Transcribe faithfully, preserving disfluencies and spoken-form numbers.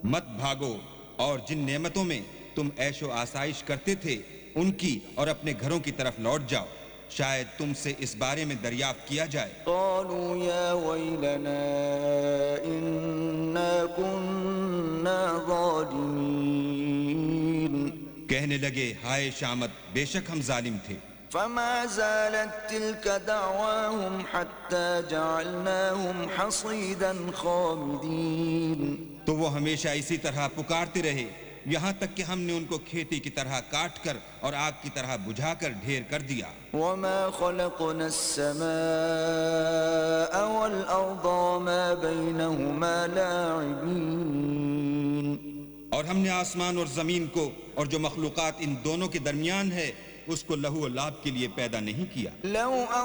मत भागो और जिन नेमतों में तुम ऐशो आसाइश करते थे उनकी और अपने घरों की तरफ लौट जाओ, शायद तुमसे इस बारे में दरियाफ्त किया जाए। क़ालू या वैलना इन्ना कुन्ना ज़ालिमीन, कहने लगे, हाय शामत, बेशक हम जालिम थे। फमा ज़ालत तिल्क दअवाहुम हत्ता जअलनाहुम हसीदन खामिदीन, तो वो हमेशा इसी तरह पुकारते रहे यहाँ तक कि हमने उनको खेती की तरह काट कर और आग की तरह बुझाकर ढेर कर दिया। वमा खलक़ना अस्समाअ वल अर्द वमा बैनहुमा लाइबीन, और हमने आसमान और जमीन को और जो मखलूकात इन दोनों के दरमियान है उसको लहू और लाभ के लिए पैदा नहीं किया।